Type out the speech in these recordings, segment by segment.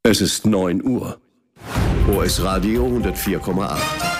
Es ist 9 Uhr. OS Radio 104,8.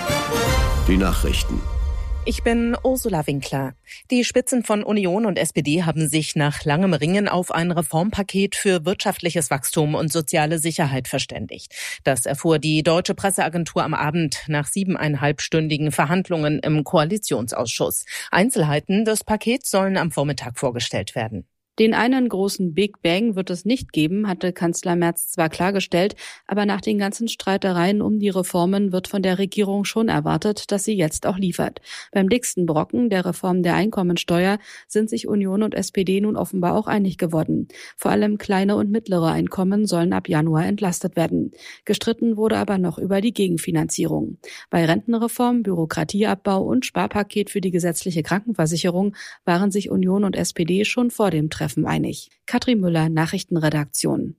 Die Nachrichten. Ich bin Ursula Winkler. Die Spitzen von Union und SPD haben sich nach langem Ringen auf ein Reformpaket für wirtschaftliches Wachstum und soziale Sicherheit verständigt. Das erfuhr die Deutsche Presseagentur am Abend nach 7,5-stündigen Verhandlungen im Koalitionsausschuss. Einzelheiten des Pakets sollen am Vormittag vorgestellt werden. Den einen großen Big Bang wird es nicht geben, hatte Kanzler Merz zwar klargestellt, aber nach den ganzen Streitereien um die Reformen wird von der Regierung schon erwartet, dass sie jetzt auch liefert. Beim dicksten Brocken, der Reform der Einkommensteuer, sind sich Union und SPD nun offenbar auch einig geworden. Vor allem kleine und mittlere Einkommen sollen ab Januar entlastet werden. Gestritten wurde aber noch über die Gegenfinanzierung. Bei Rentenreform, Bürokratieabbau und Sparpaket für die gesetzliche Krankenversicherung waren sich Union und SPD schon vor dem Treffen einig. Katrin Müller, Nachrichtenredaktion.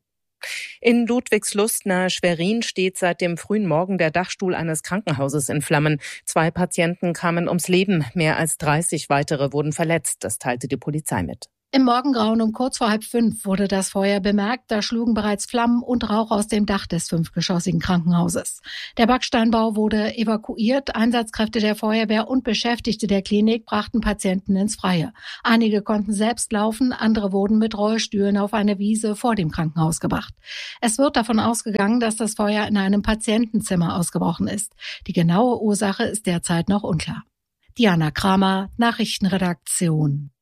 In Ludwigslust nahe Schwerin steht seit dem frühen Morgen der Dachstuhl eines Krankenhauses in Flammen. 2 Patienten kamen ums Leben, mehr als 30 weitere wurden verletzt, das teilte die Polizei mit. Im Morgengrauen um kurz vor 4:30 wurde das Feuer bemerkt. Da schlugen bereits Flammen und Rauch aus dem Dach des 5-geschossigen Krankenhauses. Der Backsteinbau wurde evakuiert. Einsatzkräfte der Feuerwehr und Beschäftigte der Klinik brachten Patienten ins Freie. Einige konnten selbst laufen, andere wurden mit Rollstühlen auf eine Wiese vor dem Krankenhaus gebracht. Es wird davon ausgegangen, dass das Feuer in einem Patientenzimmer ausgebrochen ist. Die genaue Ursache ist derzeit noch unklar. Diana Kramer, Nachrichtenredaktion.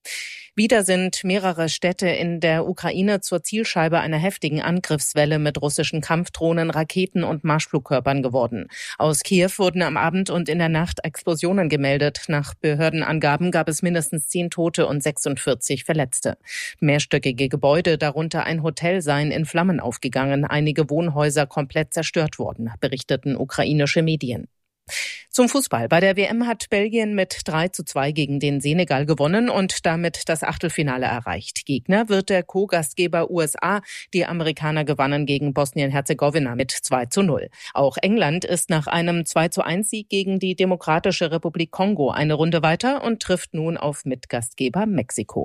Wieder sind mehrere Städte in der Ukraine zur Zielscheibe einer heftigen Angriffswelle mit russischen Kampfdrohnen, Raketen und Marschflugkörpern geworden. Aus Kiew wurden am Abend und in der Nacht Explosionen gemeldet. Nach Behördenangaben gab es mindestens 10 Tote und 46 Verletzte. Mehrstöckige Gebäude, darunter ein Hotel, seien in Flammen aufgegangen. Einige Wohnhäuser komplett zerstört worden, berichteten ukrainische Medien. Zum Fußball. Bei der WM hat Belgien mit 3:2 gegen den Senegal gewonnen und damit das Achtelfinale erreicht. Gegner wird der Co-Gastgeber USA. Die Amerikaner gewannen gegen Bosnien-Herzegowina mit 2:0. Auch England ist nach einem 2:1-Sieg gegen die Demokratische Republik Kongo eine Runde weiter und trifft nun auf Mitgastgeber Mexiko.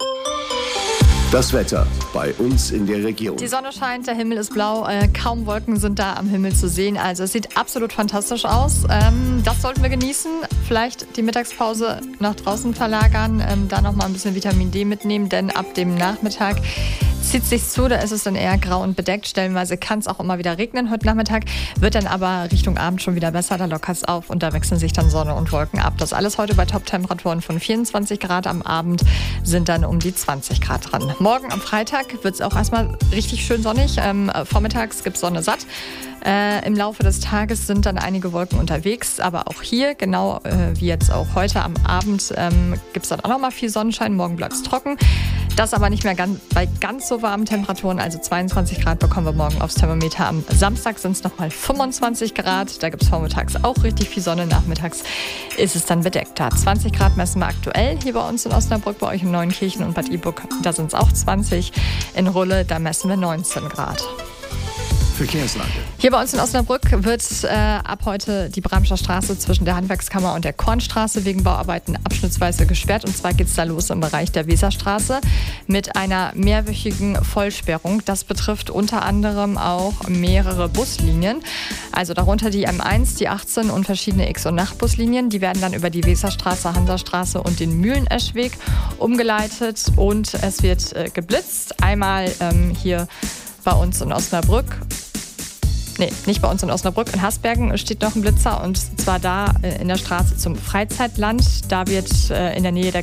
Das Wetter bei uns in der Region. Die Sonne scheint, der Himmel ist blau, kaum Wolken sind da am Himmel zu sehen. Also es sieht absolut fantastisch aus. Das sollten wir genießen. Vielleicht die Mittagspause nach draußen verlagern, da nochmal ein bisschen Vitamin D mitnehmen, denn ab dem Nachmittag zieht sich zu, da ist es dann eher grau und bedeckt. Stellenweise kann es auch immer wieder regnen heute Nachmittag, wird dann aber Richtung Abend schon wieder besser, da lockert es auf und da wechseln sich dann Sonne und Wolken ab. Das alles heute bei Top-Temperaturen von 24 Grad, am Abend sind dann um die 20 Grad dran. Morgen am Freitag wird es auch erstmal richtig schön sonnig, vormittags gibt es Sonne satt. Im Laufe des Tages sind dann einige Wolken unterwegs, aber auch hier, genau wie jetzt auch heute am Abend, gibt es dann auch nochmal viel Sonnenschein. Morgen bleibt es trocken. Das aber nicht mehr bei ganz so warmen Temperaturen, also 22 Grad bekommen wir morgen aufs Thermometer. Am Samstag sind es nochmal 25 Grad, da gibt es vormittags auch richtig viel Sonne, nachmittags ist es dann bedeckter. 20 Grad messen wir aktuell hier bei uns in Osnabrück, bei euch in Neuenkirchen und Bad Iburg, da sind es auch 20. In Rulle, da messen wir 19 Grad. Verkehrslage. Hier bei uns in Osnabrück wird ab heute die Bramscher Straße zwischen der Handwerkskammer und der Kornstraße wegen Bauarbeiten abschnittsweise gesperrt. Und zwar geht es da los im Bereich der Weserstraße mit einer mehrwöchigen Vollsperrung. Das betrifft unter anderem auch mehrere Buslinien. Also darunter die M1, die 18 und verschiedene X- und Nachtbuslinien. Die werden dann über die Weserstraße, Hansastraße und den Mühleneschweg umgeleitet. Und es wird geblitzt. Einmal hier bei uns in Osnabrück. Nee, nicht bei uns in Osnabrück. In Hasbergen steht noch ein Blitzer und zwar da in der Straße zum Freizeitland. Da wird in der Nähe der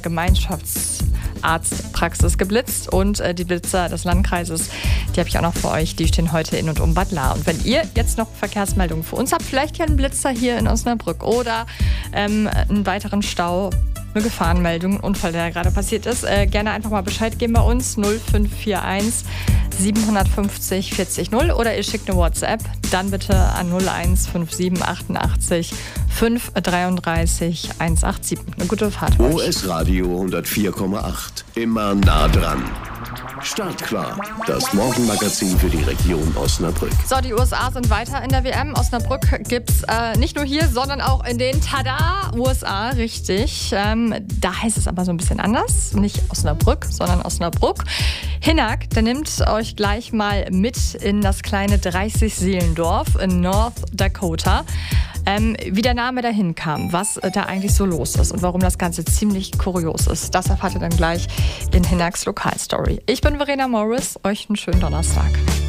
Gemeinschaftsarztpraxis geblitzt und die Blitzer des Landkreises, die habe ich auch noch für euch, die stehen heute in und um Bad Lahr. Und wenn ihr jetzt noch Verkehrsmeldungen für uns habt, vielleicht ja einen Blitzer hier in Osnabrück oder einen weiteren Stau, eine Gefahrenmeldung, ein Unfall, der gerade passiert ist, gerne einfach mal Bescheid geben bei uns 0541 750 40 0 oder ihr schickt eine WhatsApp, dann bitte an 0157 88 533 187. Eine gute Fahrt. OS Radio 104,8. Immer nah dran. Startklar, das Morgenmagazin für die Region Osnabrück. So, die USA sind weiter in der WM. Osnabrück gibt's nicht nur hier, sondern auch in den USA, richtig. Da heißt es aber so ein bisschen anders. Nicht Osnabrück, sondern Osnabrück. Hinak, der nimmt euch gleich mal mit in das kleine 30-Seelendorf in North Dakota. Wie der Name dahin kam, was da eigentlich so los ist und warum das Ganze ziemlich kurios ist, das erfahrt ihr dann gleich in Hinaks Lokalstory. Ich bin Verena Morris, euch einen schönen Donnerstag.